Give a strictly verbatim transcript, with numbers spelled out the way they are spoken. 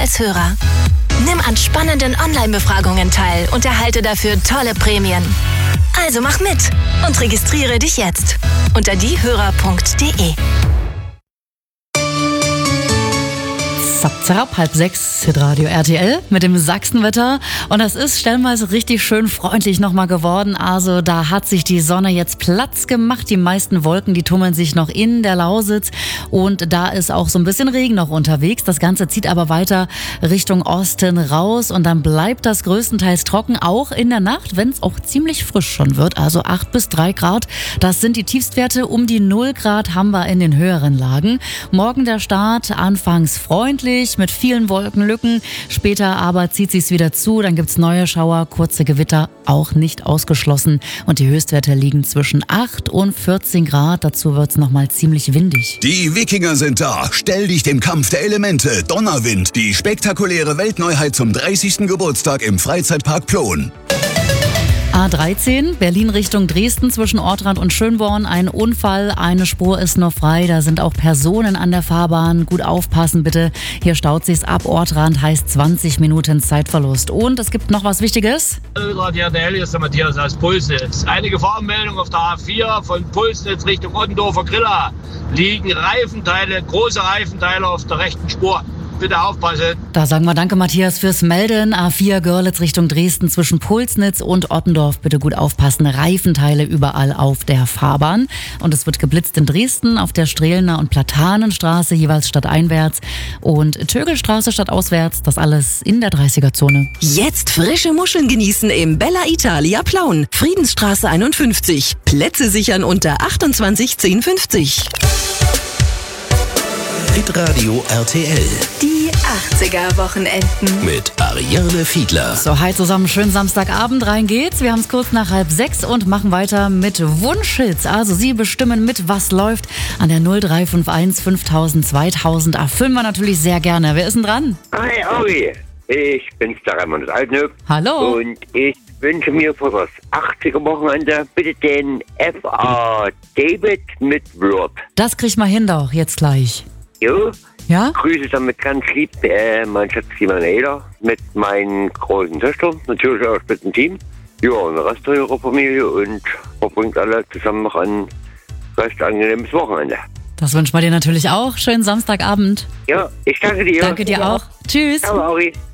als Hörer. Nimm an spannenden Online-Befragungen teil und erhalte dafür tolle Prämien. Also mach mit und registriere dich jetzt unter diehörer punkt de. Zapp, zapp, halb sechs, Hitradio R T L mit dem Sachsenwetter. Und das ist stellenweise richtig schön freundlich nochmal geworden. Also da hat sich die Sonne jetzt Platz gemacht. Die meisten Wolken, die tummeln sich noch in der Lausitz. Und da ist auch so ein bisschen Regen noch unterwegs. Das Ganze zieht aber weiter Richtung Osten raus. Und dann bleibt das größtenteils trocken, auch in der Nacht, wenn es auch ziemlich frisch schon wird. Also acht bis drei Grad. Das sind die Tiefstwerte. Um die null Grad haben wir in den höheren Lagen. Morgen der Start anfangs freundlich, mit vielen Wolkenlücken. Später aber zieht sich's wieder zu. Dann gibt's neue Schauer, kurze Gewitter, auch nicht ausgeschlossen. Und die Höchstwerte liegen zwischen acht und vierzehn Grad. Dazu wird's nochmal ziemlich windig. Die Wikinger sind da. Stell dich dem Kampf der Elemente. Donnerwind. Die spektakuläre Weltneuheit zum dreißigsten Geburtstag im Freizeitpark Plon. A dreizehn, Berlin Richtung Dresden zwischen Ortrand und Schönborn. Ein Unfall, eine Spur ist noch frei. Da sind auch Personen an der Fahrbahn. Gut aufpassen bitte. Hier staut sich's ab Ortrand, heißt zwanzig Minuten Zeitverlust. Und es gibt noch was Wichtiges. Hallo, hier ist der Matthias aus Pulsnitz. Eine Gefahrenmeldung auf der A vier von Pulsnitz Richtung Ottendorfer Griller. Liegen Reifenteile, große Reifenteile auf der rechten Spur. Bitte aufpassen. Da sagen wir danke, Matthias, fürs Melden. A vier Görlitz Richtung Dresden zwischen Pulsnitz und Ottendorf. Bitte gut aufpassen. Reifenteile überall auf der Fahrbahn. Und es wird geblitzt in Dresden auf der Strehlener und Platanenstraße, jeweils stadteinwärts. Und Tögelstraße stadtauswärts. Das alles in der dreißiger-Zone. Jetzt frische Muscheln genießen im Bella Italia Plauen. Friedensstraße einundfünfzig. Plätze sichern unter achtundzwanzig zehn fünfzig. Hitradio R T L. Die achtziger-Wochenenden. Mit Ariane Fiedler. So, hi zusammen, schönen Samstagabend, rein geht's. Wir haben es kurz nach halb sechs und machen weiter mit Wunschhits. Also Sie bestimmen mit, was läuft an der null drei fünf eins fünftausend zweitausend. Erfüllen wir natürlich sehr gerne. Wer ist denn dran? Hi, Ari. Ich bin's, der Raimund aus Altenhof. Hallo. Und ich wünsche mir für das achtziger-Wochenende bitte den F A David mit Word. Das krieg ich mal hin doch, jetzt gleich. Jo. Ja? Grüße damit ganz lieb, äh, mein Schatz Emanuela, mit meinen großen Töchtern, natürlich auch mit dem Team. Ja, und der Rest ihrer Familie und verbringt alle zusammen noch ein recht angenehmes Wochenende. Das wünschen wir dir natürlich auch. Schönen Samstagabend. Ja, ich danke dir. Danke dir auch. Tschüss. Ciao, Ari.